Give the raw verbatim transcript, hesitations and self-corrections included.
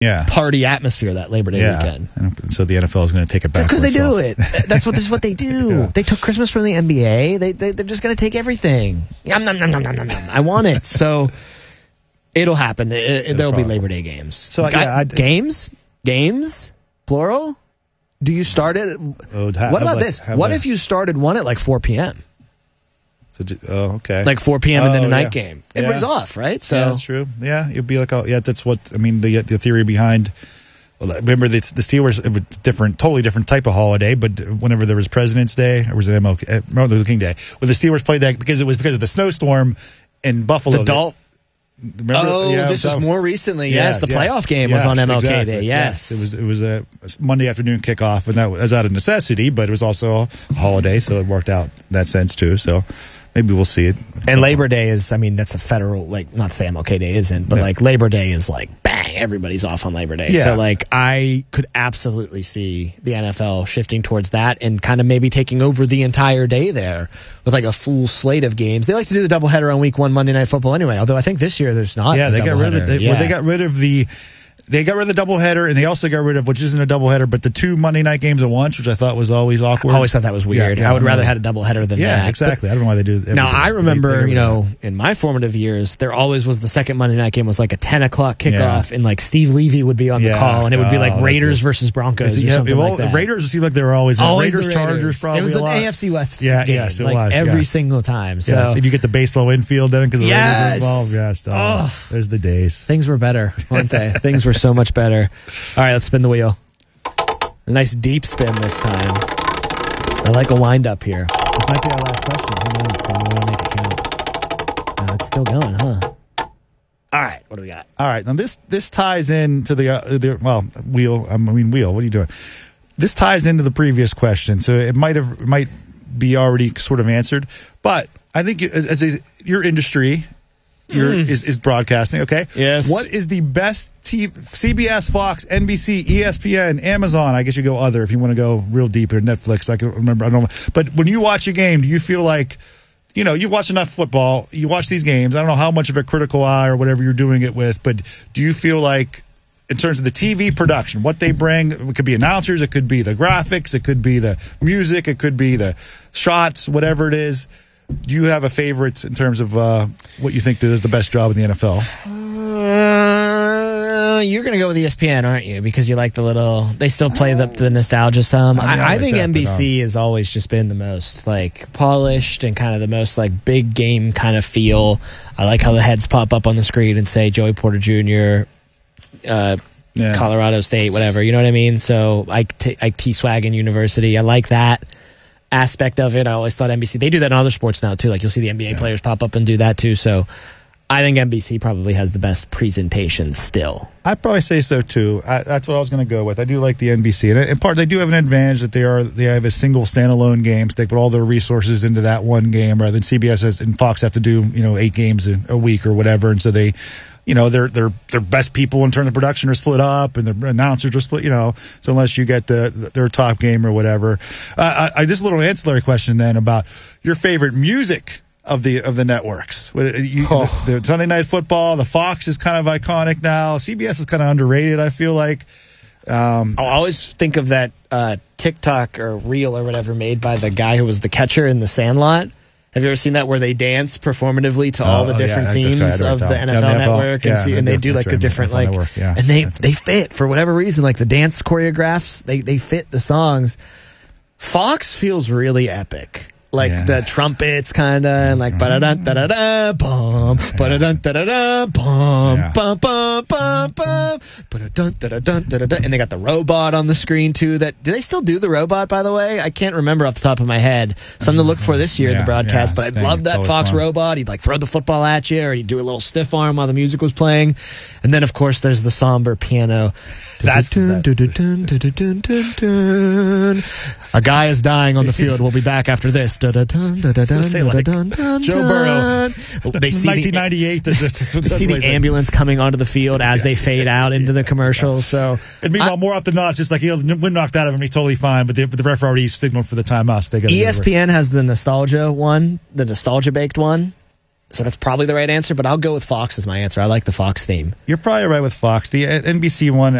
yeah. party atmosphere that Labor Day yeah. weekend. And so the N F L is going to take it back. Because they do it. That's what this is what they do. Yeah. They took Christmas from the N B A. They, they they're just going to take everything. Yum, nom, nom, nom, nom, nom, nom. I want it. So it'll happen. It, it, there'll be Labor Day games. So Got, yeah, games, games, plural. Do you start it? Oh, ha- what about like, this? What a, if you started one at like four p.m.? So, oh, okay. Like four p.m. oh, and then a night yeah. game. Everybody's yeah. off, right? So yeah, that's true. Yeah, it'd be like, oh, yeah, that's what I mean. The the theory behind. Well, remember the, the Steelers, it was different, totally different type of holiday. But whenever there was President's Day, or was it M L K, Martin Luther King Day? Well, the Steelers played that because it was because of the snowstorm in Buffalo. The Dolph. Remember? Oh, yeah, this was more recently. Yes, yes the yes, playoff game yes, was on M L K exactly, Day. Yes. yes, it was. It was a Monday afternoon kickoff, and that was out of necessity, but it was also a holiday, so it worked out in that sense too. So maybe we'll see it. And Labor Day is, I mean, that's a federal, like, not to say M L K Day isn't, but yeah. like Labor Day is like, bang, everybody's off on Labor Day. Yeah. So, like, I could absolutely see the N F L shifting towards that and kind of maybe taking over the entire day there with like a full slate of games. They like to do the doubleheader on week one Monday Night Football anyway, although I think this year there's not. Yeah, the they got rid of. They, yeah. well, they got rid of the. They got rid of the doubleheader, and they also got rid of, which isn't a doubleheader, but the two Monday night games at once, which I thought was always awkward. I always thought that was weird. Yeah, yeah, I would I rather know. had a doubleheader than yeah, that. exactly. I don't know why they do. Now, I remember, they, they you know, in my formative years, there always was the second Monday night game was like a ten o'clock kickoff, Yeah. and like Steve Levy would be on the Yeah. call, and it would be like Oh, Raiders that's versus Broncos or yeah, something well, like that. Raiders seem like they were always, Always Raiders, the Chargers, probably It was a an lot. A F C West Yeah, game, yes, it like was, every yes. single time. So Yes, and you get the baseball infield then because the Yes. Raiders are involved. Yes, oh, Oh. there's the days. things were better, weren't they? Things were so much better. All right, let's spin the wheel. A nice deep spin this time. I like a wind up here. This might be our last question. Who knows? So we want to make it count. Uh, it's still going, huh? All right, what do we got? All right, now this this ties into the, uh, the well wheel. I mean wheel. What are you doing? This ties into the previous question, so it might have it might be already sort of answered. But I think as, as a, your industry. Your, mm. is, is broadcasting, okay? Yes. What is the best T V, C B S, Fox, N B C, E S P N, Amazon? I guess you go other if you want to go real deep, or Netflix. I can remember. I don't know. But when you watch a game, do you feel like, you know, you watch enough football, you watch these games. I don't know how much of a critical eye or whatever you're doing it with, but do you feel like, in terms of the T V production, what they bring, it could be announcers, it could be the graphics, it could be the music, it could be the shots, whatever it is. Do you have a favorite in terms of uh, what you think does the best job in the N F L? Uh, you're going to go with E S P N, aren't you? Because you like the little... They still play the, the nostalgia some. I, mean, I, I think that, N B C has always just been the most, like, polished and kind of the most, like, big game kind of feel. I like how the heads pop up on the screen and say Joey Porter Junior, uh, yeah. Colorado State, whatever. You know what I mean? So, Ike T. Ike T. Swaggin University. I like that aspect of it. I always thought N B C, they do that in other sports now too, like you'll see the N B A yeah. players pop up and do that too, so I think N B C probably has the best presentation still. I'd probably say so too. I, that's what I was going to go with. I do like the N B C, and in part they do have an advantage that they are they have a single standalone game, so they put all their resources into that one game rather than C B S has, and Fox have to do, you know, eight games a week or whatever, and so they, you know, their their their best people in terms of production are split up, and the announcers are split. You know, so unless you get the their top game or whatever, uh, I, I just a little ancillary question then about your favorite music of the of the networks. You, oh. the, the Sunday Night Football, the Fox is kind of iconic now. C B S is kind of underrated, I feel like. Um, I always think of that uh, TikTok or reel or whatever made by the guy who was the catcher in The Sandlot. Have you ever seen that where they dance performatively to all oh, the different yeah, themes right, of the N F L yeah, Network, yeah, and, see, and they do like the right, different like, network, yeah. and they they fit for whatever reason, like the dance choreographs, they they fit the songs. Fox feels really epic. Like yeah. the trumpets, kind of, and like ba da da da da da bum, ba da da da da da bum, bum bum bum bum, ba da da da da da da, and they got the robot on the screen too. That do they still do the robot? By the way, I can't remember off the top of my head. Something to look for this year yeah, in the broadcast. yeah, but I loved that Fox fun. robot. He'd like throw the football at you, or he'd do a little stiff arm while the music was playing. And then of course there's the somber piano. That's dun, dun, dun, dun, dun, dun, dun, dun. A guy is dying on the field. We'll be back after this. Dun, dun, dun, dun, dun, Say dun, like dun, dun, Joe Burrow. They see nineteen ninety-eight. The, they see the ambulance coming onto the field as they fade out into the commercial. So, and meanwhile, I, more often than not, it's just like he'll win knocked out of him. He's totally fine, but the, but the ref already signaled for the timeout. So they got E S P N has the nostalgia one, the nostalgia baked one. So that's probably the right answer, but I'll go with Fox as my answer. I like the Fox theme. You're probably right with Fox. The uh, N B C one,